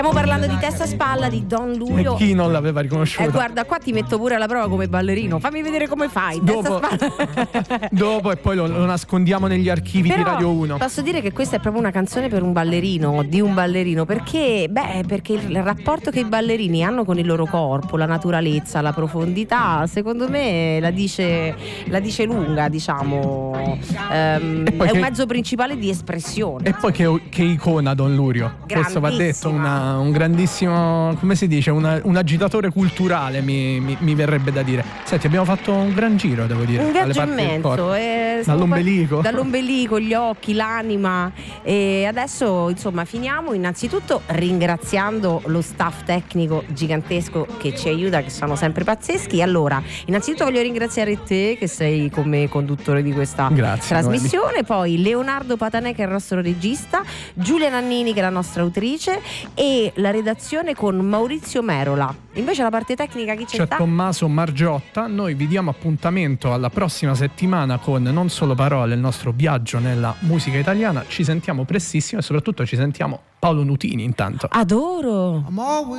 Stiamo parlando di Testa Spalla di Don Lurio. E chi non l'aveva riconosciuto? Guarda, qua ti metto pure alla prova come ballerino. Fammi vedere come fai. Dopo, dopo e poi lo nascondiamo negli archivi Però di Radio 1. posso dire che questa è proprio una canzone per un ballerino, di un ballerino, perché il rapporto che i ballerini hanno con il loro corpo, la naturalezza, la profondità, secondo me la dice lunga, diciamo. È un mezzo principale di espressione. E poi che icona Don Lurio. Questo va detto, un grandissimo, come si dice, un agitatore culturale mi verrebbe da dire. Senti, abbiamo fatto un gran giro, devo dire. Un viaggio immenso, dall'ombelico, gli occhi, l'anima, e adesso insomma finiamo innanzitutto ringraziando lo staff tecnico gigantesco che ci aiuta, che sono sempre pazzeschi. Allora, innanzitutto voglio ringraziare te che sei come conduttore di questa trasmissione, poi Leonardo Patanè che è il nostro regista, Giulia Nannini che è la nostra autrice, e la redazione con Maurizio Merola. Invece la parte tecnica chi c'è? Tommaso Margiotta. Noi vi diamo appuntamento alla prossima settimana con Non Solo Parole, il nostro viaggio nella musica italiana. Ci sentiamo prestissimo e soprattutto ci sentiamo Paolo Nutini intanto. Adoro!